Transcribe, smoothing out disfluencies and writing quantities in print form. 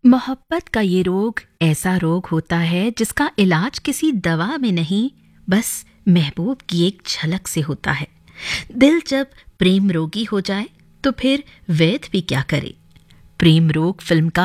मोहब्बत का ये रोग ऐसा रोग होता है जिसका इलाज किसी दवा में नहीं, बस महबूब की एक झलक से होता है। दिल जब प्रेम रोगी हो जाए तो फिर वैद्य भी क्या करे। प्रेम रोग फिल्म का